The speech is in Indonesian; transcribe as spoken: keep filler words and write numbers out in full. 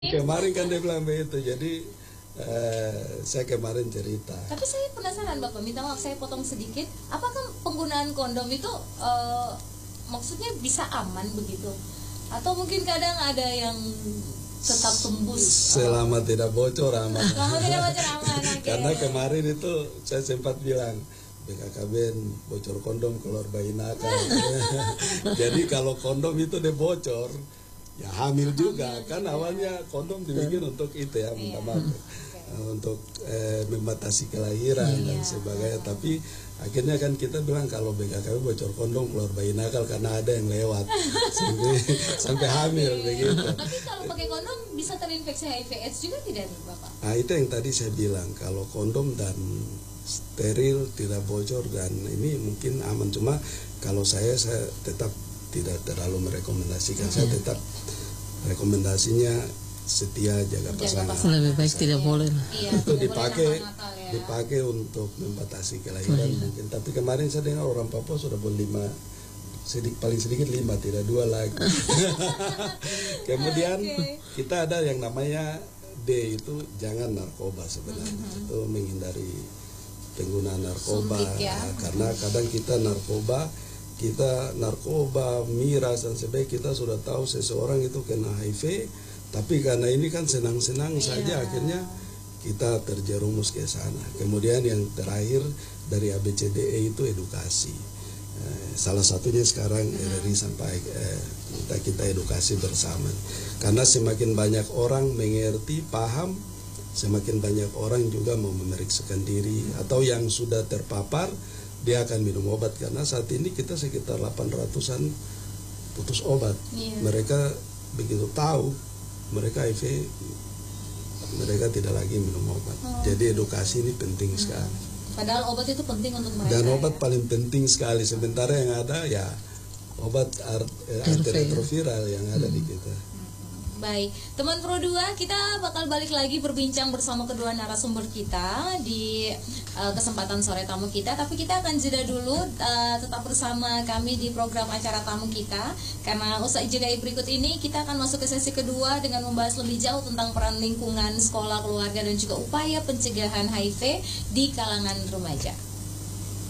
Kemarin kan dia bilang begitu, jadi eh, saya kemarin cerita. Tapi saya penasaran Bapak, minta maaf saya potong sedikit. Apakah penggunaan kondom itu eh, maksudnya bisa aman begitu? Atau mungkin kadang ada yang tetap tembus? Selama oh. tidak bocor aman. Selama tidak bocor aman. Okay. Karena kemarin itu saya sempat bilang B K K B N bocor kondom keluar bayi nakal. Jadi kalau kondom itu dia bocor, ya hamil juga. Hamil kan juga. Awalnya kondom dibikin untuk itu ya, minta maaf. Okay. Untuk eh, membatasi kelahiran yeah. dan sebagainya. Tapi akhirnya kan kita bilang kalau B K K B bocor kondom keluar bayi nakal karena ada yang lewat sampai, sampai hamil begitu. Tapi kalau pakai kondom bisa terinfeksi H I V AIDS juga tidak nih Bapak? Nah itu yang tadi saya bilang, kalau kondom dan steril tidak bocor dan ini mungkin aman, cuma kalau saya saya tetap tidak terlalu merekomendasikan. Hmm. Saya tetap rekomendasinya setia jaga pasangan. Lebih baik tidak boleh. Iya, itu tidak dipakai boleh ya. dipakai untuk membatasi kelahiran hmm. mungkin. Tapi kemarin saya dengar orang Papua sudah boleh lima, sedikit paling sedikit lima, tidak dua lagi. Kemudian okay. kita ada yang namanya D, itu jangan narkoba sebenarnya. Hmm. Itu menghindari penggunaan narkoba. Suntik, ya. Nah, karena kadang kita narkoba kita narkoba, miras dan sebagainya, kita sudah tahu seseorang itu kena H I V, tapi karena ini kan senang-senang yeah. saja akhirnya kita terjerumus ke sana. Kemudian yang terakhir dari A B C D E itu edukasi. Eh, salah satunya sekarang R R I sampai eh, kita kita edukasi bersama. Karena semakin banyak orang mengerti, paham, semakin banyak orang juga mau memeriksakan diri atau yang sudah terpapar dia akan minum obat, karena saat ini kita sekitar delapan ratusan putus obat. Yeah. Mereka begitu tahu mereka H I V, mereka tidak lagi minum obat. Oh. Jadi edukasi ini penting hmm. sekali. Padahal obat itu penting untuk mereka. Dan obat ya? paling penting sekali. Sementara yang ada ya obat eh, antiretroviral yang ada hmm. di kita. Baik, teman Pro dua, kita bakal balik lagi berbincang bersama kedua narasumber kita di uh, kesempatan sore tamu kita. Tapi kita akan jeda dulu, uh, tetap bersama kami di program acara tamu kita. Karena usai jeda berikut ini, kita akan masuk ke sesi kedua dengan membahas lebih jauh tentang peran lingkungan, sekolah, keluarga, dan juga upaya pencegahan H I V di kalangan remaja.